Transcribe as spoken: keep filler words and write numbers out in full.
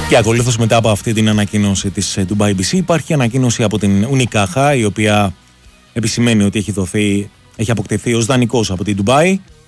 Και ακολούθως μετά από αυτή την ανακοίνωση της Dubai μπι σι υπάρχει ανακοίνωση από την Unicaja, η οποία επισημαίνει ότι έχει, δοθεί, έχει αποκτηθεί ως δανεικός από την Dubai